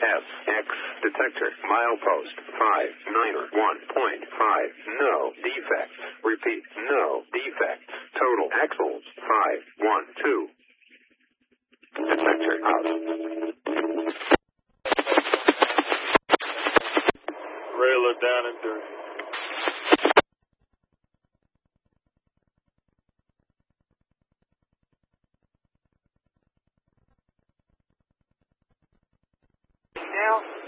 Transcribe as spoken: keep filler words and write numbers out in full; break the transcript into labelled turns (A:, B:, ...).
A: S X detector milepost five nine one point five. No defects. Repeat, no defects. Total axles five one two. Detector out.
B: Trailer down and dirty.
C: Now